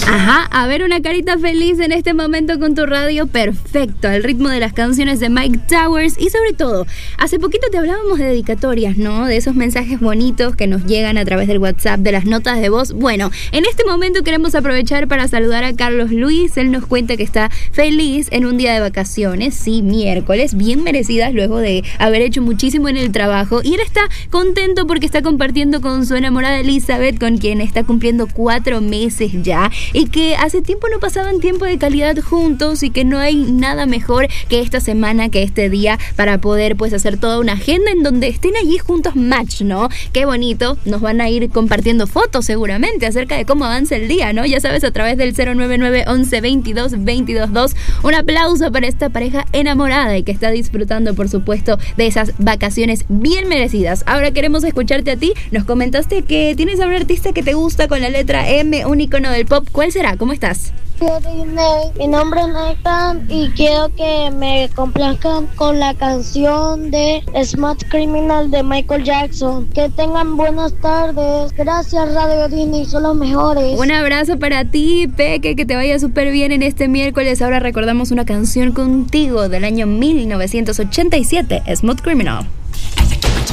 Ajá, a ver una carita feliz en este momento con tu radio perfecto, al ritmo de las canciones de Mike Towers y sobre todo, hace poquito te hablábamos de dedicatorias, ¿no? De esos mensajes bonitos que nos llegan a través del WhatsApp, de las notas de voz. Bueno, en este momento queremos aprovechar para saludar a Carlos Luis. Él nos cuenta que está feliz en un día de vacaciones, sí, miércoles, bien merecidas luego de haber hecho muchísimo en el trabajo, y él está contento porque está compartiendo con su enamorada Elizabeth, con quien está cumpliendo 4 meses ya, y que hace tiempo no pasaban tiempo de calidad juntos y que no hay nada mejor que esta semana, que este día, para poder pues hacer toda una agenda en donde estén allí juntos match, ¿no? Qué bonito, nos van a ir compartiendo fotos seguramente acerca de cómo avanza el día, ¿no? Ya sabes, a través del 099 11 22 22 2. Un aplauso para esta pareja enamorada y que está disfrutando, por supuesto, de esas vacaciones bien merecidas. Ahora queremos escucharte a ti. Nos comentaste que tienes a un artista que te gusta con la letra M, un icono del pop. ¿Cuál será? ¿Cómo estás? Mi nombre es Nathan y quiero que me complazcan con la canción de Smart Criminal de Michael Jackson. Que tengan buenas tardes. Gracias, Radio Disney, son los mejores. Un abrazo para ti, Peque, que te vaya súper bien en este miércoles. Ahora recordamos una canción contigo del año 1987, Smooth Criminal.